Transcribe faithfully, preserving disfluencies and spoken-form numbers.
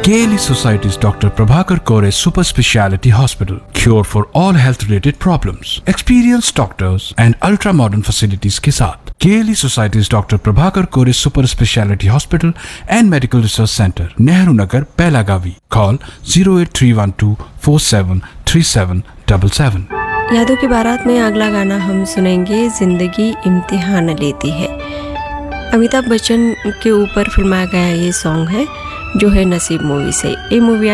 K L E Society's Doctor Prabhakar Kore Super Speciality Hospital. Cure for all health related problems. Experienced doctors and ultra modern facilities के साथ K L E Society's Doctor Prabhakar Kore Super Speciality Hospital and Medical Research Center, Nehru Nagar, Pelagavi. Call zero eight three one two four seven three seven seven seven. यादों की बारात में अगला गाना हम सुनेंगे, जिंदगी इम्तिहान लेती है। अमिताभ बच्चन के ऊपर फिल्माया गया ये सॉन्ग है, जो है नसीब मूवी से। ये मूवी